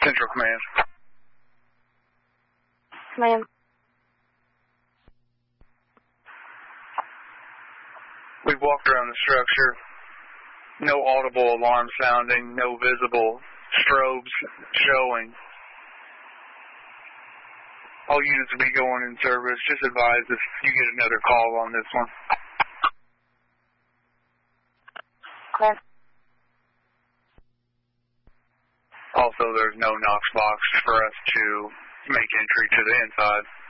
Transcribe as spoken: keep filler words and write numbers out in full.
Central Command. Command. We've walked around the structure. No audible alarm sounding, no visible strobes showing. All units will be going in service. Just advise if you get another call on this one. Clear. Also, there's no Knox box for us to make entry to the inside.